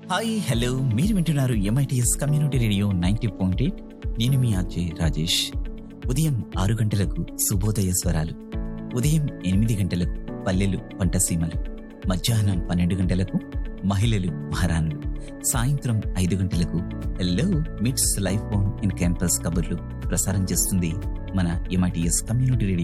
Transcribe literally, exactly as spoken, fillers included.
Hi hello మీరు వింటున్నారు MITS community radio ninety point eight. నేను మీ ఆర్జే రాజేష్. ఉదయం ఆరు గంటలకు శుభోదయ స్వరాలు, ఉదయం ఎనిమిది గంటలకు పల్లెలు పంటసీమలు, మధ్యాహ్నం పన్నెండు గంటలకు మహిళలు మహారాణులు, సాయంత్రం ఐదు గంటలకు హలో మిట్స్ లైఫ్ ఆన్ ఇన్ క్యాంపస్ కబుర్లు ప్రసారం చేస్తుంది మన ఎంఐటిఎస్ కమ్యూనిటీ రేడియో